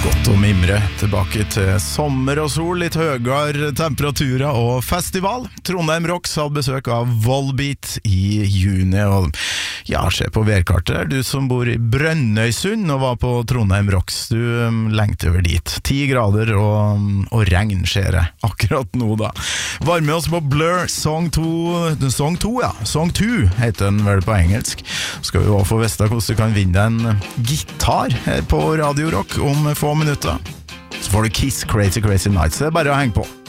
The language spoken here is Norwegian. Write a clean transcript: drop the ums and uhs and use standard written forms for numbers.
Godt å mimre tilbake til sommer og sol, litt høyere temperaturer og festival. Trondheim Rocks hadde besøk av Volbeat i juni, og ja, se på værkartet. Du som bor i Brønnøysund og var på Trondheim Rocks, du lengter over dit. 10 grader og regn skjer det akkurat nå da. Var med oss på Blur Song 2, Song 2 heter den vel på engelsk. Skal vi også få vite hvordan du kan vinne en gitar her på Radio Rock om få minutter. Så får du Kiss Crazy Crazy Nights. Det er bare å henge på.